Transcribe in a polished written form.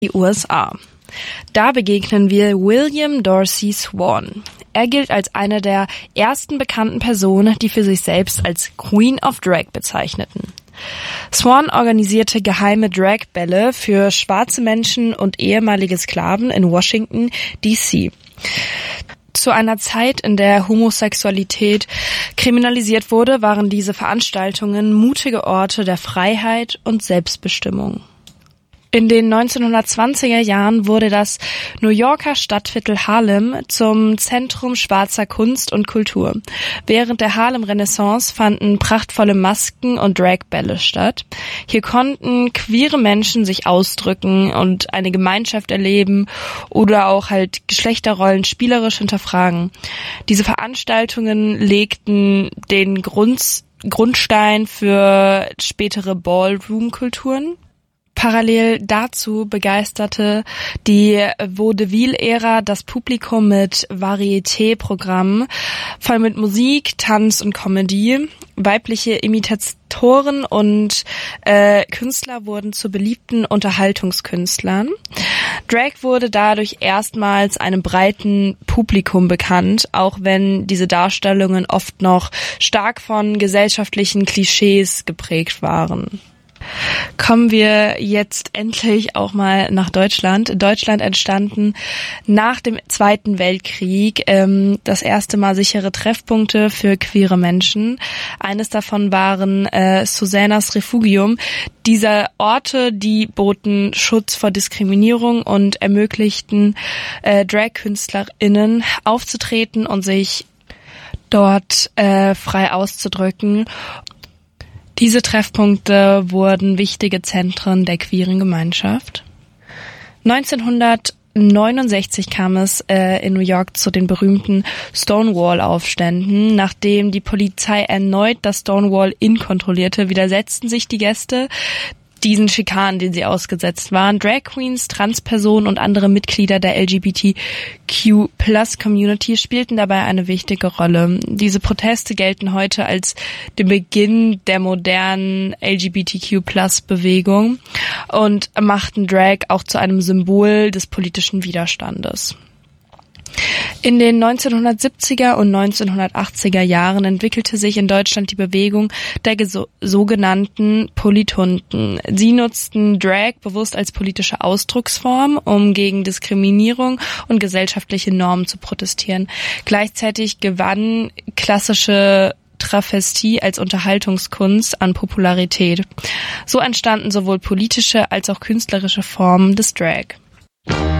die USA. Da begegnen wir William Dorsey Swann. Er gilt als eine der ersten bekannten Personen, die für sich selbst als Queen of Drag bezeichneten. Swann organisierte geheime Drag-Bälle für schwarze Menschen und ehemalige Sklaven in Washington, D.C. Zu einer Zeit, in der Homosexualität kriminalisiert wurde, waren diese Veranstaltungen mutige Orte der Freiheit und Selbstbestimmung. In den 1920er Jahren wurde das New Yorker Stadtviertel Harlem zum Zentrum schwarzer Kunst und Kultur. Während der Harlem-Renaissance fanden prachtvolle Masken- und Dragbälle statt. Hier konnten queere Menschen sich ausdrücken und eine Gemeinschaft erleben oder auch halt Geschlechterrollen spielerisch hinterfragen. Diese Veranstaltungen legten den Grundstein für spätere Ballroom-Kulturen. Parallel dazu begeisterte die Vaudeville-Ära das Publikum mit Varieté-Programmen, voll mit Musik, Tanz und Comedy. Weibliche Imitatoren und Künstler wurden zu beliebten Unterhaltungskünstlern. Drag wurde dadurch erstmals einem breiten Publikum bekannt, auch wenn diese Darstellungen oft noch stark von gesellschaftlichen Klischees geprägt waren. Kommen wir jetzt endlich auch mal nach Deutschland. In Deutschland entstanden nach dem Zweiten Weltkrieg das erste Mal sichere Treffpunkte für queere Menschen. Eines davon waren Susannas Refugium. Diese Orte, die boten Schutz vor Diskriminierung und ermöglichten Drag-KünstlerInnen aufzutreten und sich dort frei auszudrücken. Diese Treffpunkte wurden wichtige Zentren der queeren Gemeinschaft. 1969 kam es in New York zu den berühmten Stonewall-Aufständen. Nachdem die Polizei erneut das Stonewall Inn kontrollierte, widersetzten sich die Gäste diesen Schikanen, denen sie ausgesetzt waren. Drag Queens, Transpersonen und andere Mitglieder der LGBTQ+-Community spielten dabei eine wichtige Rolle. Diese Proteste gelten heute als den Beginn der modernen LGBTQ+-Bewegung und machten Drag auch zu einem Symbol des politischen Widerstandes. In den 1970er und 1980er Jahren entwickelte sich in Deutschland die Bewegung der sogenannten Polithunden. Sie nutzten Drag bewusst als politische Ausdrucksform, um gegen Diskriminierung und gesellschaftliche Normen zu protestieren. Gleichzeitig gewann klassische Travestie als Unterhaltungskunst an Popularität. So entstanden sowohl politische als auch künstlerische Formen des Drag.